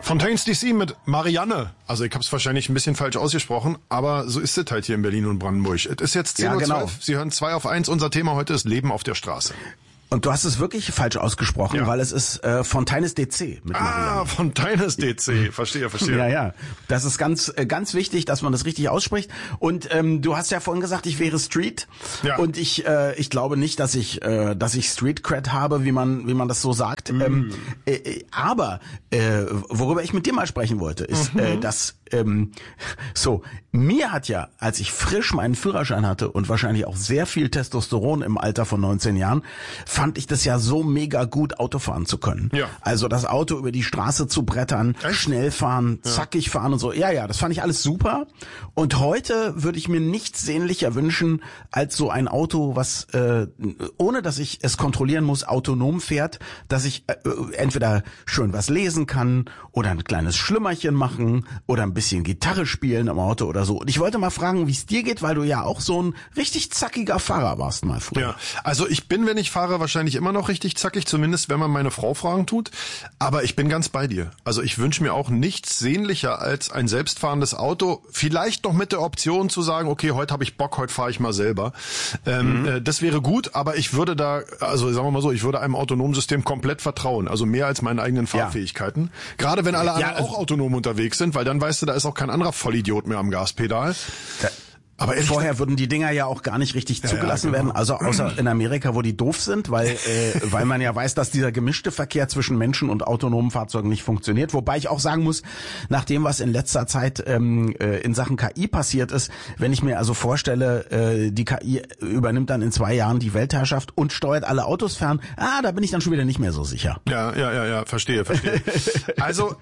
Fontaines DC mit Marianne. Also ich habe es wahrscheinlich ein bisschen falsch ausgesprochen, aber so ist es halt hier in Berlin und Brandenburg. Es ist jetzt 10:12 Uhr. Genau. Sie hören 2 auf 1. Unser Thema heute ist Leben auf der Straße. Und du hast es wirklich falsch ausgesprochen, weil es ist Fontaines DC mit Marianne. Fontaines DC. Verstehe. Ja. Das ist ganz wichtig, dass man das richtig ausspricht. Und du hast ja vorhin gesagt, ich wäre Street. Ja. Und ich glaube nicht, dass ich Street Cred habe, wie man das so sagt. Aber worüber ich mit dir mal sprechen wollte, ist, dass mir hat ja, als ich frisch meinen Führerschein hatte und wahrscheinlich auch sehr viel Testosteron im Alter von 19 Jahren, fand ich das ja so mega gut, Auto fahren zu können. Ja. Also das Auto über die Straße zu brettern, schnell fahren, zackig fahren und so. Ja, das fand ich alles super. Und heute würde ich mir nichts sehnlicher wünschen, als so ein Auto, was, ohne dass ich es kontrollieren muss, autonom fährt, dass ich entweder schön was lesen kann oder ein kleines Schlümmerchen machen oder ein bisschen Gitarre spielen im Auto oder so. Und ich wollte mal fragen, wie es dir geht, weil du ja auch so ein richtig zackiger Fahrer warst mal früher. Ja, also ich bin, wenn ich fahre, wahrscheinlich immer noch richtig zackig, zumindest wenn man meine Frau fragen tut. Aber ich bin ganz bei dir. Also ich wünsche mir auch nichts sehnlicher als ein selbstfahrendes Auto. Vielleicht noch mit der Option zu sagen, okay, heute habe ich Bock, heute fahre ich mal selber. Das wäre gut, aber ich würde sagen wir mal so, ich würde einem autonomen System komplett vertrauen. Also mehr als meinen eigenen Fahrfähigkeiten. Gerade wenn alle anderen auch autonom unterwegs sind, weil dann weißt du, da ist auch kein anderer Vollidiot mehr am Gaspedal. Aber vorher würden die Dinger ja auch gar nicht richtig zugelassen werden, also außer in Amerika, wo die doof sind, weil man ja weiß, dass dieser gemischte Verkehr zwischen Menschen und autonomen Fahrzeugen nicht funktioniert. Wobei ich auch sagen muss, nach dem, was in letzter Zeit in Sachen KI passiert ist, wenn ich mir also vorstelle, die KI übernimmt dann in 2 Jahren die Weltherrschaft und steuert alle Autos fern, da bin ich dann schon wieder nicht mehr so sicher. Ja, verstehe. Also,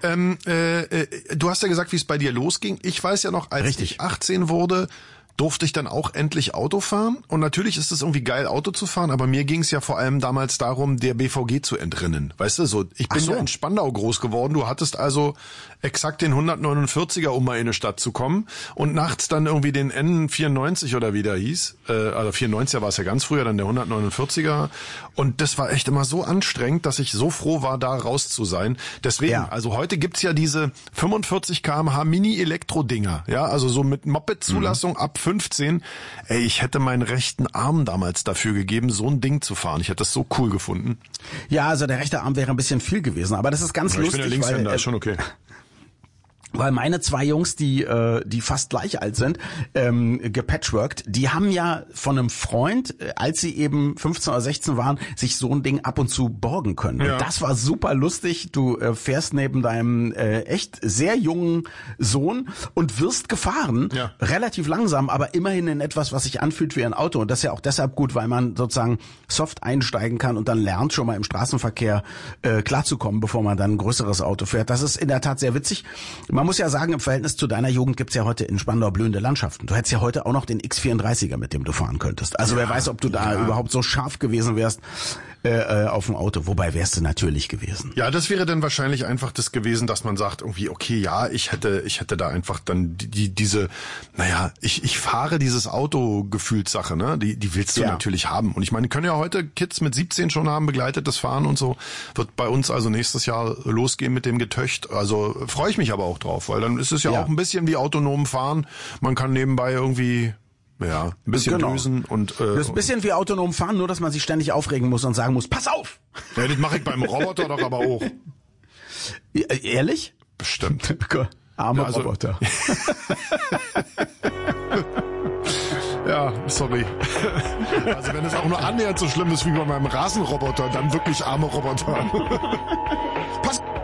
du hast ja gesagt, wie es bei dir losging. Ich weiß ja noch, als ich 18 wurde, durfte ich dann auch endlich Auto fahren. Und natürlich ist es irgendwie geil, Auto zu fahren, aber mir ging es ja vor allem damals darum, der BVG zu entrinnen. Weißt du, ich bin ja in Spandau groß geworden. Du hattest also exakt den 149er, um mal in eine Stadt zu kommen. Und nachts dann irgendwie den N94 oder wie der hieß. Also 94er war es ja ganz früher, dann der 149er. Und das war echt immer so anstrengend, dass ich so froh war, da raus zu sein. Deswegen, also heute gibt's ja diese 45 km/h Mini-Elektro-Dinger. Ja, also so mit Moped-Zulassung ab 15. Ich hätte meinen rechten Arm damals dafür gegeben, so ein Ding zu fahren. Ich hätte das so cool gefunden. Ja, also der rechte Arm wäre ein bisschen viel gewesen, aber das ist ganz lustig. Ich bin der Linkshänder, ist schon okay. Weil meine 2 Jungs, die fast gleich alt sind, gepatchworked, die haben ja von einem Freund, als sie eben 15 oder 16 waren, sich so ein Ding ab und zu borgen können. Ja. Und das war super lustig. Du fährst neben deinem echt sehr jungen Sohn und wirst gefahren, relativ langsam, aber immerhin in etwas, was sich anfühlt wie ein Auto. Und das ist ja auch deshalb gut, weil man sozusagen soft einsteigen kann und dann lernt, schon mal im Straßenverkehr klarzukommen, bevor man dann ein größeres Auto fährt. Das ist in der Tat sehr witzig. Man muss ja sagen, im Verhältnis zu deiner Jugend gibt's ja heute in Spandau blühende Landschaften. Du hättest ja heute auch noch den X34er, mit dem du fahren könntest. Also wer weiß, ob du da überhaupt so scharf gewesen wärst auf dem Auto. Wobei wärst du natürlich gewesen. Ja, das wäre dann wahrscheinlich einfach das gewesen, dass man sagt irgendwie, okay, ich hätte da einfach dann diese, ich fahre dieses Auto-Gefühlssache, ne? Die willst du natürlich haben. Und ich meine, können ja heute Kids mit 17 schon haben begleitetes Fahren und so. Wird bei uns also nächstes Jahr losgehen mit dem Getöcht. Also freue ich mich aber auch drauf, weil dann ist es ja auch ein bisschen wie autonom fahren. Man kann nebenbei irgendwie ein bisschen düsen und das ist ein bisschen wie autonom fahren, nur dass man sich ständig aufregen muss und sagen muss, pass auf! Ja, das mache ich beim Roboter doch aber auch. Ehrlich? Bestimmt. Armer Roboter. Ja, sorry. Also wenn es auch nur annähernd so schlimm ist wie bei meinem Rasenroboter, dann wirklich arme Roboter. Pass